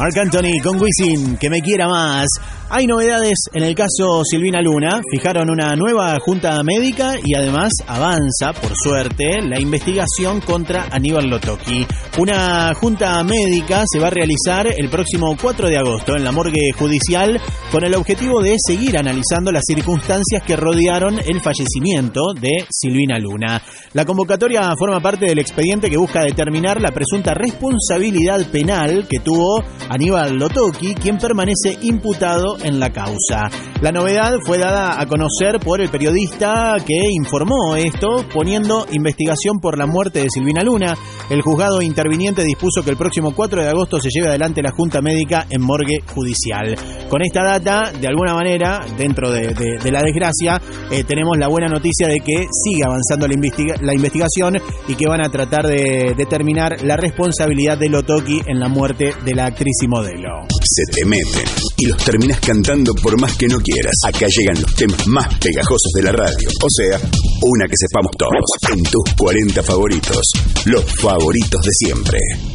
Marc Anthony con Wisin, que me quiera más. Hay novedades en el caso Silvina Luna. Fijaron una nueva junta médica y además avanza, por suerte, la investigación contra Aníbal Lotocchi. Una junta médica se va a realizar el próximo 4 de agosto en la morgue judicial con el objetivo de seguir analizando las circunstancias que rodearon el fallecimiento de Silvina Luna. La convocatoria forma parte del expediente que busca determinar la presunta responsabilidad penal que tuvo Aníbal Lotocchi, quien permanece imputado en la causa. La novedad fue dada a conocer por el periodista que informó esto, poniendo investigación por la muerte de Silvina Luna. El juzgado interviniente dispuso que el próximo 4 de agosto se lleve adelante la junta médica en morgue judicial. Con esta data, de alguna manera, dentro de la desgracia, tenemos la buena noticia de que sigue avanzando la investigación y que van a tratar de determinar la responsabilidad de Lotocchi en la muerte de la actriz y modelo. Se te meten y los terminás cantando por más que no quieras. Acá llegan los temas más pegajosos de la radio. O sea, una que sepamos todos. En tus 40 favoritos. Los favoritos de siempre.